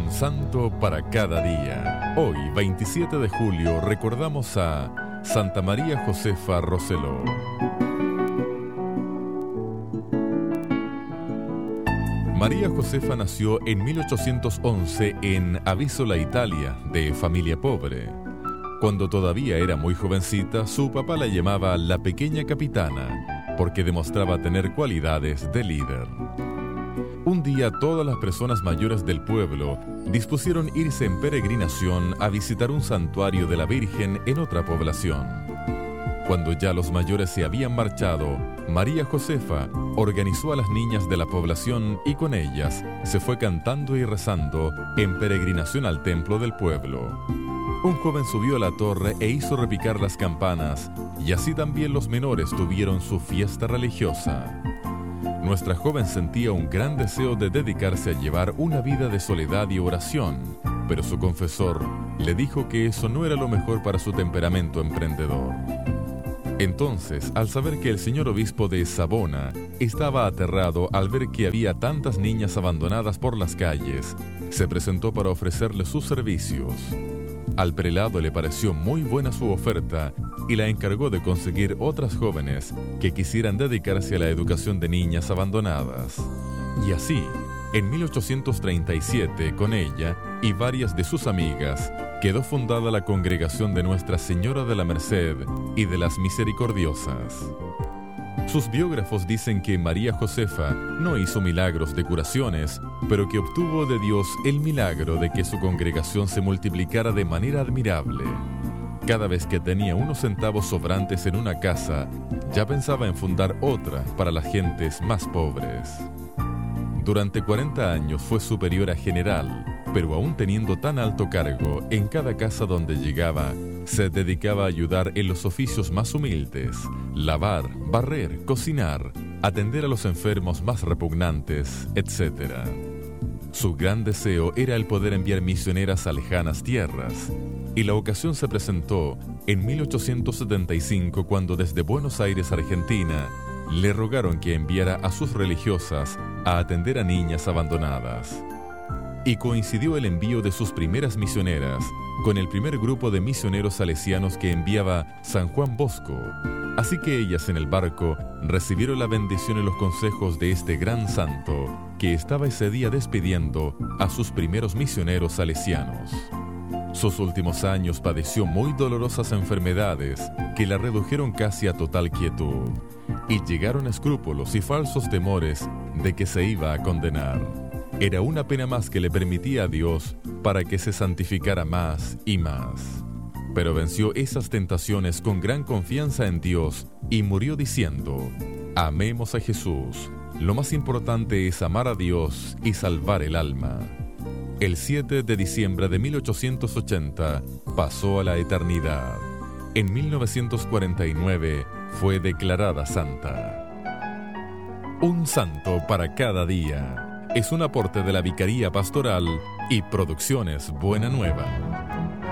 Un santo para cada día. Hoy, 27 de julio, recordamos a Santa María Josefa Rosselló. María Josefa nació en 1811 en Avisola, Italia, de familia pobre. Cuando todavía era muy jovencita, su papá la llamaba la pequeña capitana, porque demostraba tener cualidades de líder. Un día todas las personas mayores del pueblo dispusieron irse en peregrinación a visitar un santuario de la Virgen en otra población. Cuando ya los mayores se habían marchado, María Josefa organizó a las niñas de la población y con ellas se fue cantando y rezando en peregrinación al templo del pueblo. Un joven subió a la torre e hizo repicar las campanas, y así también los menores tuvieron su fiesta religiosa. Nuestra joven sentía un gran deseo de dedicarse a llevar una vida de soledad y oración, pero su confesor le dijo que eso no era lo mejor para su temperamento emprendedor. Entonces, al saber que el señor obispo de Savona estaba aterrado al ver que había tantas niñas abandonadas por las calles, se presentó para ofrecerle sus servicios. Al prelado le pareció muy buena su oferta y la encargó de conseguir otras jóvenes que quisieran dedicarse a la educación de niñas abandonadas. Y así, en 1837, con ella y varias de sus amigas, quedó fundada la Congregación de Nuestra Señora de la Merced y de las Misericordiosas. Sus biógrafos dicen que María Josefa no hizo milagros de curaciones, pero que obtuvo de Dios el milagro de que su congregación se multiplicara de manera admirable. Cada vez que tenía unos centavos sobrantes en una casa, ya pensaba en fundar otra para las gentes más pobres. Durante 40 años fue superiora general, pero aún teniendo tan alto cargo, en cada casa donde llegaba, se dedicaba a ayudar en los oficios más humildes: lavar, barrer, cocinar, atender a los enfermos más repugnantes, etc. Su gran deseo era el poder enviar misioneras a lejanas tierras, y la ocasión se presentó en 1875 cuando desde Buenos Aires, Argentina, le rogaron que enviara a sus religiosas a atender a niñas abandonadas. Y coincidió el envío de sus primeras misioneras con el primer grupo de misioneros salesianos que enviaba San Juan Bosco. Así que ellas en el barco recibieron la bendición y los consejos de este gran santo, que estaba ese día despidiendo a sus primeros misioneros salesianos. Sus últimos años padeció muy dolorosas enfermedades que la redujeron casi a total quietud, y llegaron escrúpulos y falsos temores de que se iba a condenar. Era una pena más que le permitía a Dios para que se santificara más y más. Pero venció esas tentaciones con gran confianza en Dios y murió diciendo: amemos a Jesús. Lo más importante es amar a Dios y salvar el alma. El 7 de diciembre de 1880 pasó a la eternidad. En 1949 fue declarada santa. Un santo para cada día. Es un aporte de la Vicaría Pastoral y Producciones Buena Nueva.